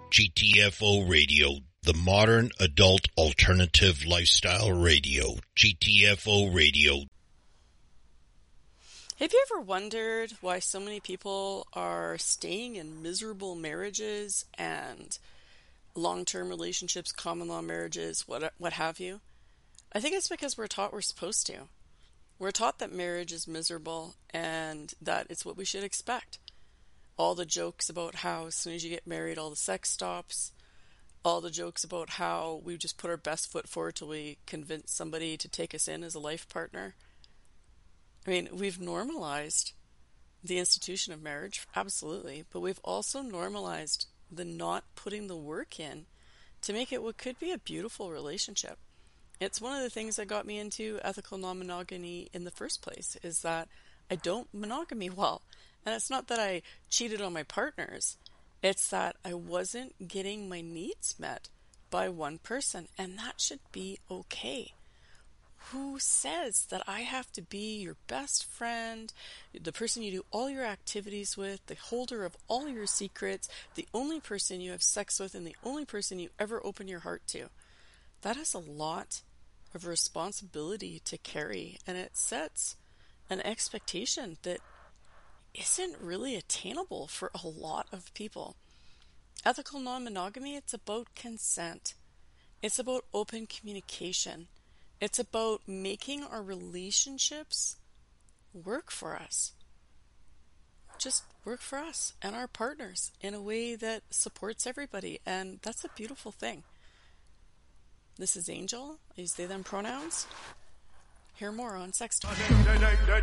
GTFO Radio, the modern adult alternative lifestyle radio. GTFO Radio. Have you ever wondered why so many people are staying in miserable marriages and long-term relationships, common law marriages, what have you? I think it's because we're taught we're supposed to. We're taught that marriage is miserable and that it's what we should expect. All the jokes about how as soon as you get married, all the sex stops. All the jokes about how we just put our best foot forward till we convince somebody to take us in as a life partner. I mean, we've normalized the institution of marriage, absolutely, but we've also normalized the not putting the work in to make it what could be a beautiful relationship. It's one of the things that got me into ethical non-monogamy in the first place, is that I don't monogamy well. And it's not that I cheated on my partners, it's that I wasn't getting my needs met by one person, and that should be okay. Who says that I have to be your best friend, the person you do all your activities with, the holder of all your secrets, the only person you have sex with, and the only person you ever open your heart to? That is a lot of responsibility to carry, and it sets an expectation that isn't really attainable for a lot of people. Ethical non-monogamy, it's about consent. It's about open communication. It's about making our relationships work for us. Just work for us and our partners in a way that supports everybody. And that's a beautiful thing. This is Angel. I use they, them pronouns. Hear more on Sex Talk.